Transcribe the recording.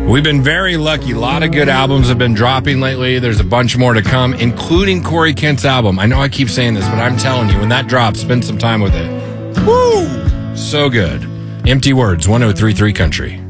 We've been very lucky. A lot of good albums have been dropping lately. There's a bunch more to come, including Corey Kent's album. I know I keep saying this, but I'm telling you, when that drops, spend some time with it. Woo! So good. Empty Words, 103.3 Country.